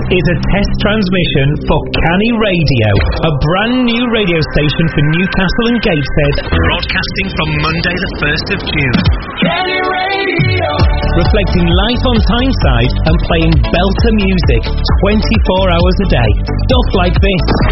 is a test transmission for Canny Radio, a brand new radio station for Newcastle and Gateshead, broadcasting from Monday the 1st of June. Canny Radio! Reflecting life on Tyneside and playing belter music 24 hours a day. Stuff like this.